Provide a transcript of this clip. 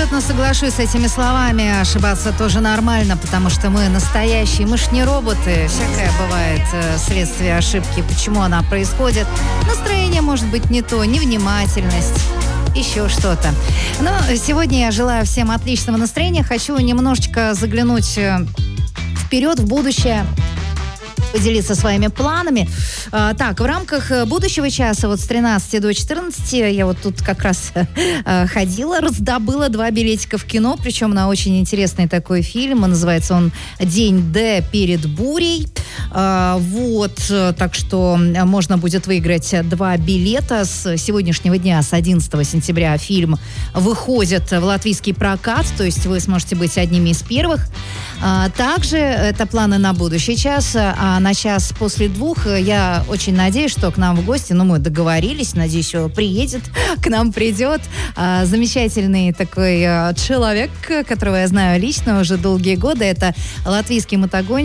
абсолютно соглашусь с этими словами. Ошибаться тоже нормально, потому что мы настоящие, мы ж не роботы. Всякое бывает вследствие ошибки. Почему она происходит? Настроение может быть не то, невнимательность, еще что-то. Но сегодня я желаю всем отличного настроения. Хочу немножечко заглянуть вперед, в будущее, поделиться своими планами. Так, в рамках будущего часа, вот с 13 до 14, я вот тут как раз ходила, раздобыла 2 билетика в кино, причем на очень интересный такой фильм. Называется он «День Д перед бурей». Вот, так что можно будет выиграть 2 билета. С сегодняшнего дня, с 11 сентября, фильм выходит в латвийский прокат, то есть вы сможете быть одними из первых. Также это планы на будущий час, а на час после 2 я очень надеюсь, что к нам в гости, мы договорились, надеюсь, что приедет, к нам придет замечательный такой человек, которого я знаю лично уже долгие годы. Это латвийский мотогонщик